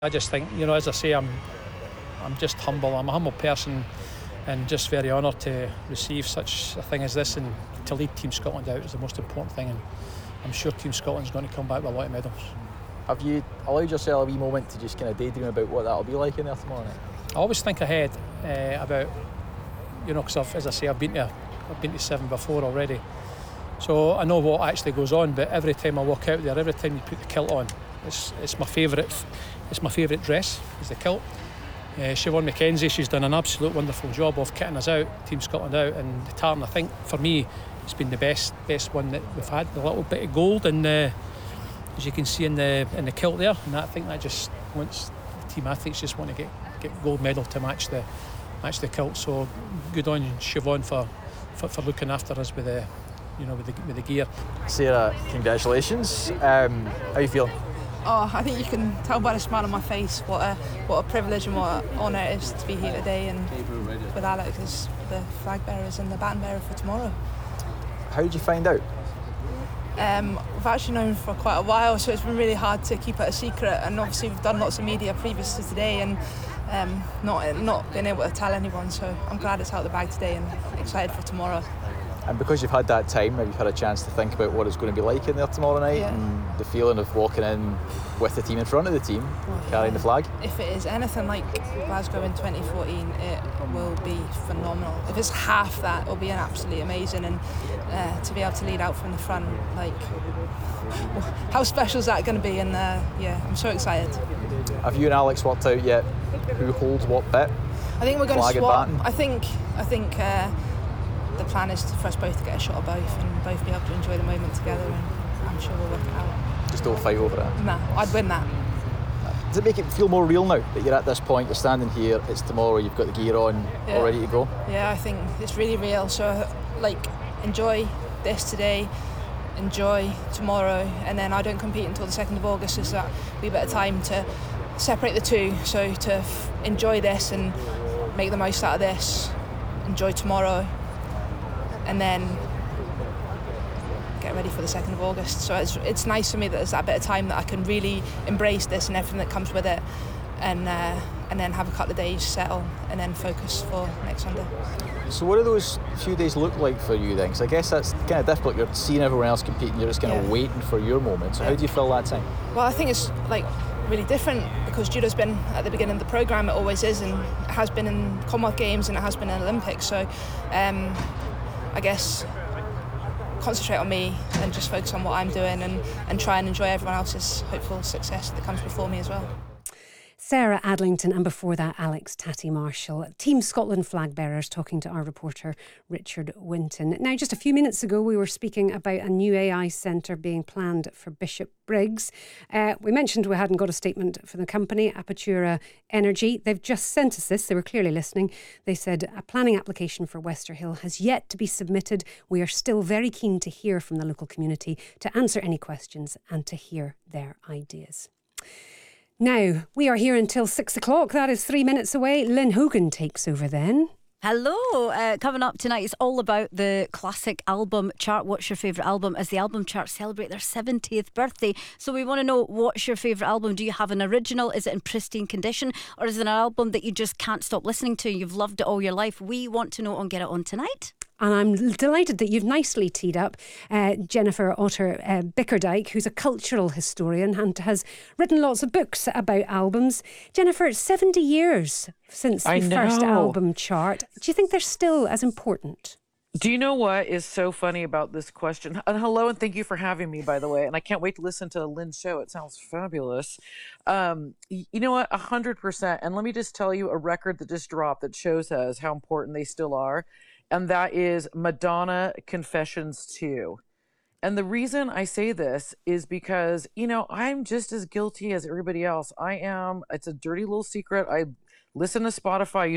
I just think, as I say, I'm just humble. I'm a humble person and just very honoured to receive such a thing as this, and to lead Team Scotland out is the most important thing, and I'm sure Team Scotland's going to come back with a lot of medals. Have you allowed yourself a wee moment to just kind of daydream about what that'll be like in there tomorrow night? I always think ahead about, because as I say, I've been to 7 before already, so I know what actually goes on. But every time I walk out there, every time you put the kilt on, it's my favourite. It's my favourite dress, is the kilt. Siobhan Mackenzie, she's done an absolute wonderful job of kitting us out, Team Scotland out, and the tartan, I think, for me, it's been the best one that we've had. The little bit of gold, and as you can see in the kilt there, and I think that just wants the team athletes just want to get gold medal to match the kilt. So good on Siobhan for looking after us with the with the gear. Sarah, congratulations. How are you feeling? Oh, I think you can tell by the smile on my face what a privilege and what an honour it is to be here today and with Alex as the flag bearers and the baton bearer for tomorrow. How did you find out? We've actually known for quite a while, so it's been really hard to keep it a secret, and obviously we've done lots of media previous to today and not been able to tell anyone, so I'm glad it's out of the bag today and excited for tomorrow. And because you've had that time, have you had a chance to think about what it's going to be like in there tomorrow night, and the feeling of walking in with the team in front of the team, carrying the flag? If it is anything like Glasgow in 2014, it will be phenomenal. If it's half that, it'll be absolutely amazing, and to be able to lead out from the front, like, how special is that going to be? And I'm so excited. Have you and Alex worked out yet who holds what bit? I think we're going to swap. I think the plan is for us both to get a shot of both and both be able to enjoy the moment together, and I'm sure we'll work it out. Just don't fight over it? Nah, I'd win that. Does it make it feel more real now that you're at this point, you're standing here, it's tomorrow, you've got the gear on, all ready to go? Yeah, I think it's really real. So, enjoy this today, enjoy tomorrow, and then I don't compete until the 2nd of August, so that will be a bit of time to separate the two. So to enjoy this and make the most out of this, enjoy tomorrow, and then get ready for the 2nd of August. So it's nice for me that there's that bit of time that I can really embrace this and everything that comes with it, and then have a couple of days settle and then focus for next Sunday. So what do those few days look like for you then? Because I guess that's kind of difficult. You're seeing everyone else compete and you're just kind of waiting for your moment. So how do you fill that time? Well, I think it's really different because judo's been at the beginning of the programme. It always is, and it has been in Commonwealth Games and it has been in Olympics. So I guess concentrate on me and just focus on what I'm doing and try and enjoy everyone else's hopeful success that comes before me as well. Sarah Adlington, and before that Alex Tatty-Marshall, Team Scotland flag bearers, talking to our reporter Richard Winton. Now, just a few minutes ago we were speaking about a new AI centre being planned for Bishopbriggs. We mentioned we hadn't got a statement from the company, Apatura Energy. They've just sent us this. They were clearly listening. They said a planning application for Westerhill has yet to be submitted. We are still very keen to hear from the local community, to answer any questions and to hear their ideas. Now, we are here until 6 o'clock. That is 3 minutes away. Lynn Hogan takes over then. Hello. Coming up tonight, it's all about the classic album chart. What's your favourite album? As the album charts celebrate their 70th birthday. So we want to know, what's your favourite album? Do you have an original? Is it in pristine condition? Or is it an album that you just can't stop listening to? You've loved it all your life. We want to know on Get It On tonight. And I'm delighted that you've nicely teed up Jennifer Otter Bickerdike, who's a cultural historian and has written lots of books about albums. Jennifer, it's 70 years since the first album chart. Do you think they're still as important? Do you know what is so funny about this question? And hello, and thank you for having me, by the way. And I can't wait to listen to Lynn's show. It sounds fabulous. You know what? 100%. And let me just tell you a record that just dropped that shows us how important they still are. And that is Madonna Confessions 2. And the reason I say this is because, I'm just as guilty as everybody else. It's a dirty little secret. I listen to Spotify.